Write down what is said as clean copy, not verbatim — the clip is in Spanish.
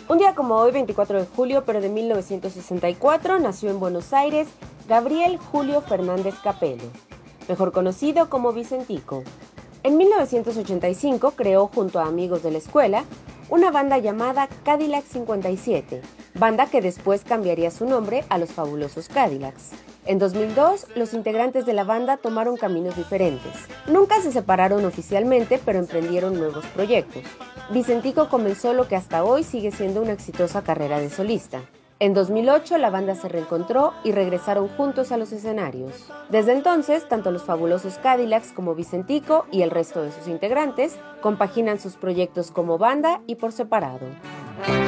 Un día como hoy, 24 de julio, pero de 1964, nació en Buenos Aires Gabriel Julio Fernández Capelo, mejor conocido como Vicentico. En 1985 creó junto a amigos de la escuela una banda llamada Cadillac 57, banda que después cambiaría su nombre a Los Fabulosos Cadillacs. En 2002, los integrantes de la banda tomaron caminos diferentes. Nunca se separaron oficialmente, pero emprendieron nuevos proyectos. Vicentico comenzó lo que hasta hoy sigue siendo una exitosa carrera de solista. En 2008 la banda se reencontró y regresaron juntos a los escenarios. Desde entonces, tanto los Fabulosos Cadillacs como Vicentico y el resto de sus integrantes compaginan sus proyectos como banda y por separado.